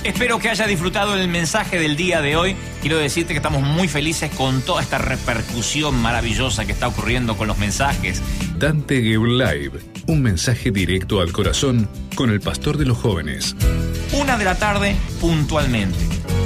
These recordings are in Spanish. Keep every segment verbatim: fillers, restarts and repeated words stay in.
Espero que haya disfrutado el mensaje del día de hoy. Quiero decirte que estamos muy felices con toda esta repercusión maravillosa que está ocurriendo con los mensajes. Dante Gebel Live, un mensaje directo al corazón con el pastor de los jóvenes. Una de la tarde, puntualmente.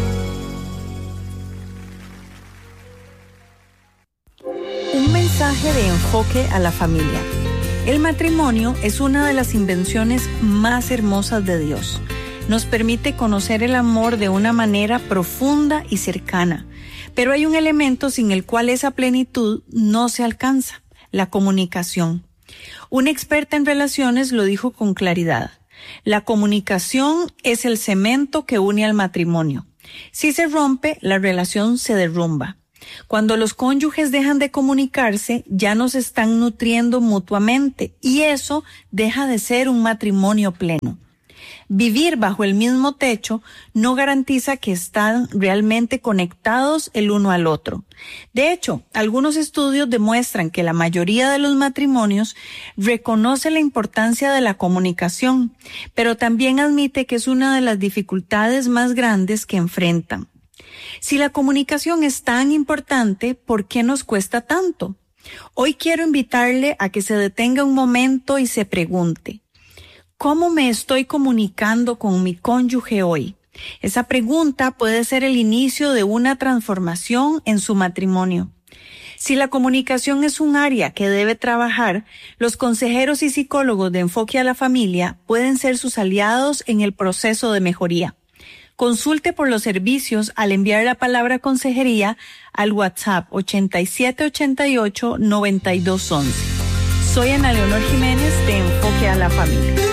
Un mensaje de enfoque a la familia. El matrimonio es una de las invenciones más hermosas de Dios. Nos permite conocer el amor de una manera profunda y cercana. Pero hay un elemento sin el cual esa plenitud no se alcanza: la comunicación. Una experta en relaciones lo dijo con claridad. La comunicación es el cemento que une al matrimonio. Si se rompe, la relación se derrumba. Cuando los cónyuges dejan de comunicarse, ya no se están nutriendo mutuamente, y eso deja de ser un matrimonio pleno. Vivir bajo el mismo techo no garantiza que están realmente conectados el uno al otro. De hecho, algunos estudios demuestran que la mayoría de los matrimonios reconoce la importancia de la comunicación, pero también admite que es una de las dificultades más grandes que enfrentan. Si la comunicación es tan importante, ¿por qué nos cuesta tanto? Hoy quiero invitarle a que se detenga un momento y se pregunte: ¿cómo me estoy comunicando con mi cónyuge hoy? Esa pregunta puede ser el inicio de una transformación en su matrimonio. Si la comunicación es un área que debe trabajar, los consejeros y psicólogos de Enfoque a la Familia pueden ser sus aliados en el proceso de mejoría. Consulte por los servicios al enviar la palabra consejería al WhatsApp ochenta y siete ochenta y ocho noventa y dos once. Soy Ana Leonor Jiménez de Enfoque a la Familia.